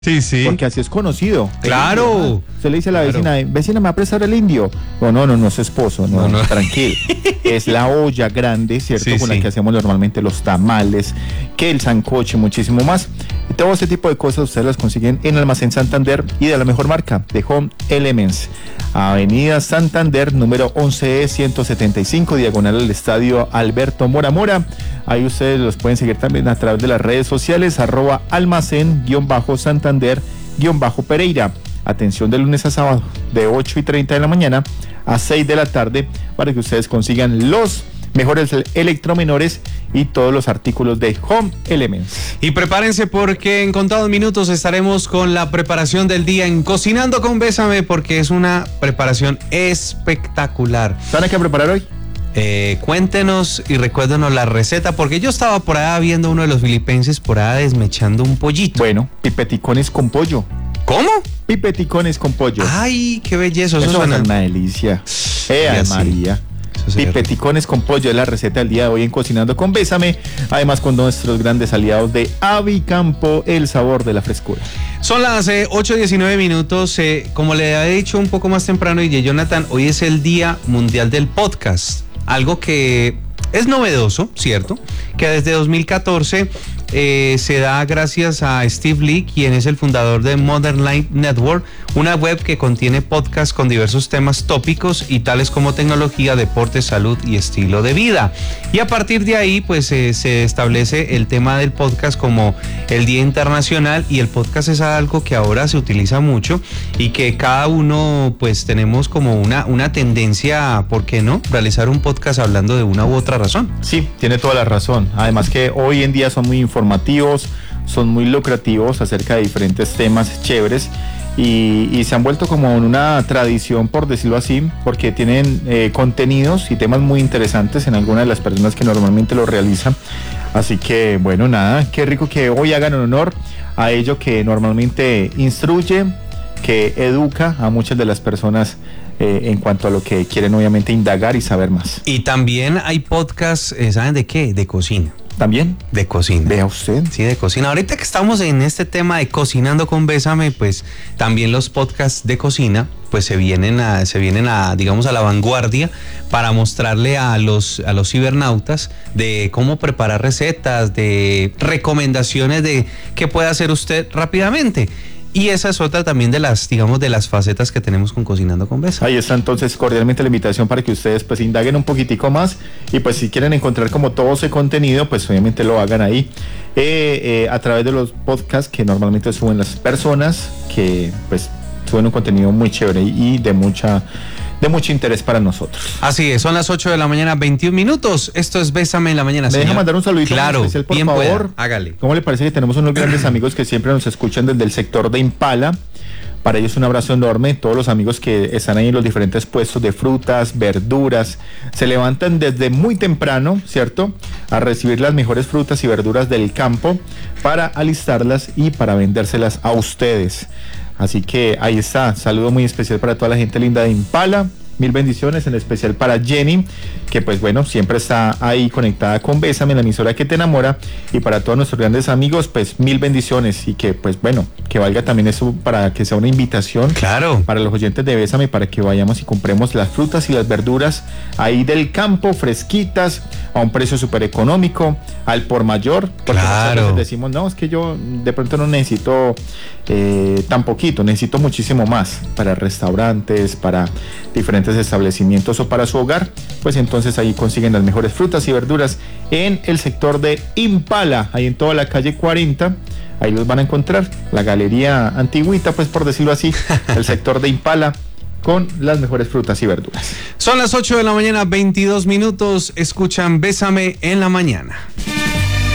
Sí, sí. Porque así es conocido. Claro. Se le dice a la vecina, vecina, ¿me va a prestar el indio? No es esposo, no, tranquilo. Es la olla grande, ¿cierto? Sí, con la que hacemos normalmente los tamales, que el sancoche, muchísimo más. Y todo ese tipo de cosas ustedes las consiguen en Almacén Santander y de la mejor marca, de Home Elements. Avenida Santander, número 11E175, diagonal al estadio Alberto Mora Mora. Ahí ustedes los pueden seguir también a través de las redes sociales, @almacén_Santander_Pereira. Atención de lunes a sábado, de 8:30 de la mañana a 6 de la tarde, para que ustedes consigan los mejores electromenores y todos los artículos de Home Elements. Y prepárense porque en contados minutos estaremos con la preparación del día en Cocinando con Bésame, porque es una preparación espectacular. ¿Saben qué preparar hoy? Cuéntenos y recuérdenos la receta, porque yo estaba por allá viendo uno de los filipenses por allá desmechando un pollito. Bueno, pipeticones con pollo. ¿Cómo? Pipeticones con pollo. Ay, qué belleza. Eso suena una delicia. María. Pipeticones con pollo es la receta del día de hoy en Cocinando con Bésame, además con nuestros grandes aliados de Avicampo, el sabor de la frescura. Son las 8:19 minutos, como le había dicho un poco más temprano, y Jonathan, hoy es el Día Mundial del Podcast, algo que es novedoso, ¿cierto? Que desde 2014 se da gracias a Steve Lee, quien es el fundador de Modern Life Network, una web que contiene podcasts con diversos temas tópicos y tales como tecnología, deporte, salud y estilo de vida. Y a partir de ahí, pues se establece el tema del podcast como el Día Internacional, y el podcast es algo que ahora se utiliza mucho y que cada uno pues tenemos como una tendencia, ¿por qué no?, realizar un podcast hablando de una u otra razón. Sí, tiene toda la razón. Además que hoy en día son muy informativos, son muy lucrativos acerca de diferentes temas chéveres y se han vuelto como una tradición, por decirlo así, porque tienen contenidos y temas muy interesantes en algunas de las personas que normalmente lo realizan. Así que bueno, nada, qué rico que hoy hagan honor a ello que normalmente instruye, que educa a muchas de las personas en cuanto a lo que quieren obviamente indagar y saber más. Y también hay podcasts, ¿saben de qué? De cocina. ¿También? De cocina. Vea usted. Sí, de cocina. Ahorita que estamos en este tema de Cocinando con Bésame, pues también los podcasts de cocina pues se vienen a digamos a la vanguardia para mostrarle a los cibernautas de cómo preparar recetas, de recomendaciones de qué puede hacer usted rápidamente. Y esa es otra también de las facetas que tenemos con Cocinando con Bésame. Ahí está entonces cordialmente la invitación para que ustedes pues indaguen un poquitico más y pues si quieren encontrar como todo ese contenido, pues obviamente lo hagan ahí a través de los podcasts que normalmente suben las personas que pues suben un contenido muy chévere y de mucho interés para nosotros. Así es, son las 8 de la mañana, 21 minutos. Esto es Bésame en la mañana, señor. ¿Me deja mandar un saludito especial, por favor? Hágale. ¿Cómo le parece que tenemos unos grandes amigos que siempre nos escucan desde el sector de Impala? Para ellos un abrazo enorme, todos los amigos que están ahí en los diferentes puestos de frutas, verduras, se levantan desde muy temprano, ¿cierto?, a recibir las mejores frutas y verduras del campo para alistarlas y para vendérselas a ustedes. Así que ahí está, saludo muy especial para toda la gente linda de Impala, mil bendiciones, en especial para Jenny, que pues bueno, siempre está ahí conectada con Bésame, la emisora que te enamora, y para todos nuestros grandes amigos, pues mil bendiciones, y que pues bueno, que valga también eso para que sea una invitación, claro, para los oyentes de Bésame, para que vayamos y compremos las frutas y las verduras ahí del campo, fresquitas, a un precio súper económico, al por mayor, porque muchas veces decimos, no, es que yo de pronto no necesito tan poquito, necesito muchísimo más para restaurantes, para diferentes establecimientos o para su hogar, pues entonces ahí consiguen las mejores frutas y verduras en el sector de Impala, ahí en toda la calle 40, ahí los van a encontrar, la galería antigüita, pues por decirlo así, el sector de Impala, con las mejores frutas y verduras. Son las 8 de la mañana, 22 minutos, escuchan Bésame en la mañana.